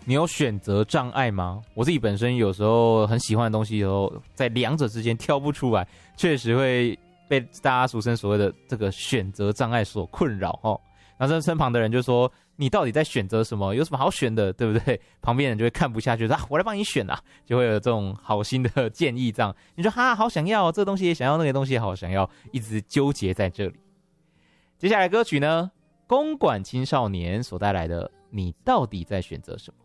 你有选择障碍吗？我自己本身有时候很喜欢的东西，有时候在两者之间挑不出来，确实会被大家俗称所谓的这个选择障碍所困扰哦。然后身旁的人就说：“你到底在选择什么？有什么好选的，对不对？”旁边人就会看不下去，说：“啊，我来帮你选啊！”就会有这种好心的建议，这样你说哈，好想要这个东西也想要，那个东西也好想要，一直纠结在这里。接下来歌曲呢，公馆青少年所带来的《你到底在选择什么》。